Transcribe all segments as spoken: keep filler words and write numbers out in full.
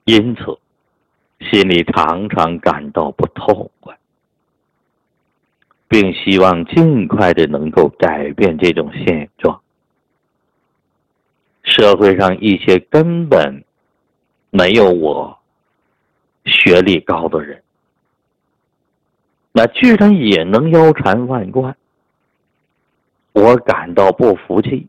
因此心里常常感到不痛快，并希望尽快的能够改变这种现状。社会上一些根本没有我学历高的人，那居然也能腰缠万贯，我感到不服气。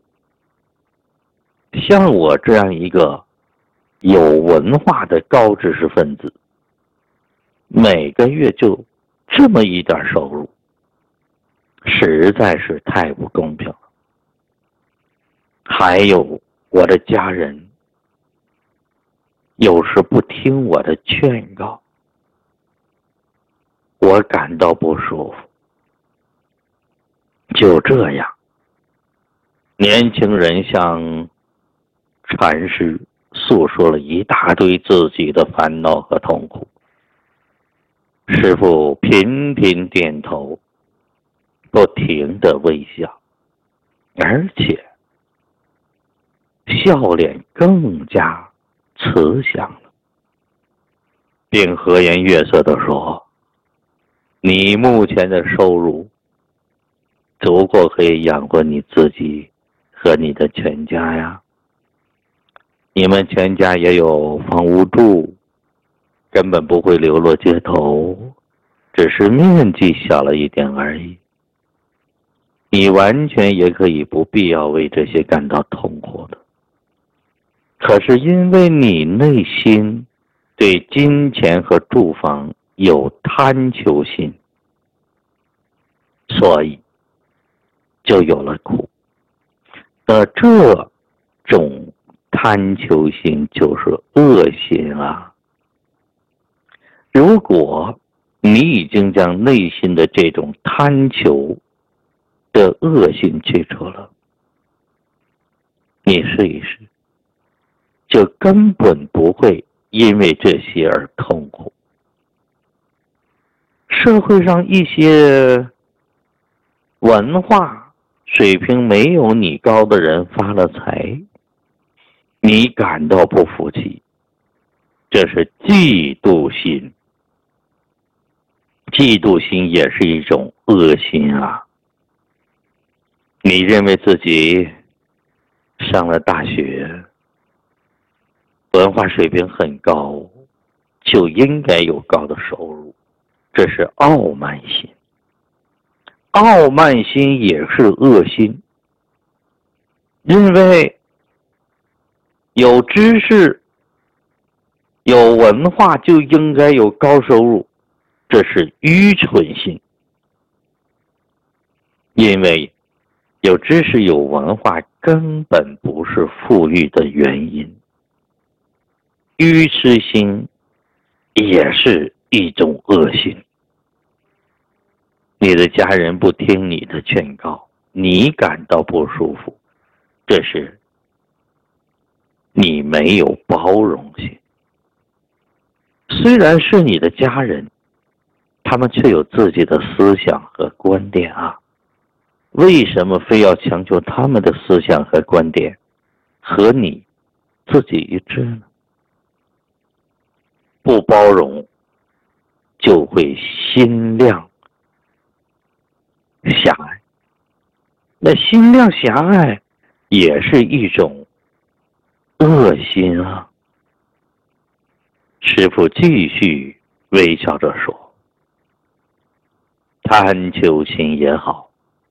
像我这样一个有文化的高知识分子，每个月就这么一点收入，实在是太不公平了。还有我的家人有时不听我的劝告，我感到不舒服。就这样，年轻人向禅师诉说了一大堆自己的烦恼和痛苦。师父频频点头，不停地微笑，而且笑脸更加慈祥了，并和颜悦色地说：你目前的收入足够可以养活你自己和你的全家呀。你们全家也有房屋住，根本不会流落街头，只是面积小了一点而已。你完全也可以不必要为这些感到痛苦的。可是因为你内心对金钱和住房有贪求心，所以就有了苦。那这种贪求心就是恶心啊！如果你已经将内心的这种贪求的恶心去除了，你试一试，就根本不会因为这些而痛苦。社会上一些文化水平没有你高的人发了财，你感到不服气，这是嫉妒心。嫉妒心也是一种恶心啊！你认为自己上了大学，文化水平很高，就应该有高的收入，这是傲慢心。傲慢心也是恶心，因为有知识、有文化就应该有高收入，这是愚蠢心。因为有知识、有文化根本不是富裕的原因。愚痴心也是一种恶心。你的家人不听你的劝告，你感到不舒服，这是你没有包容心。虽然是你的家人，他们却有自己的思想和观点啊，为什么非要强求他们的思想和观点和你自己一致呢？不包容就会心量狭隘，那心量狭隘也是一种恶心啊！师父继续微笑着说：贪求心也好，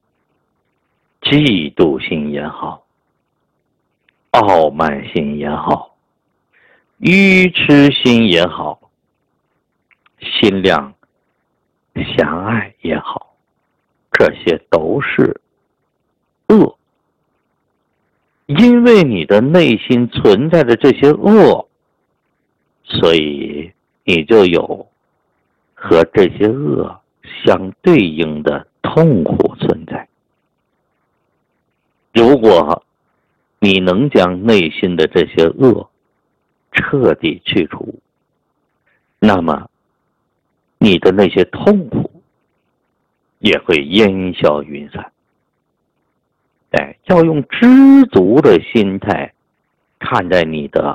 嫉妒心也好，傲慢心也好，愚痴心也好，心量狭隘也好，这些都是恶。因为你的内心存在着这些恶，所以你就有和这些恶相对应的痛苦存在。如果你能将内心的这些恶彻底去除，那么你的那些痛苦也会烟消云散。哎，要用知足的心态看待你的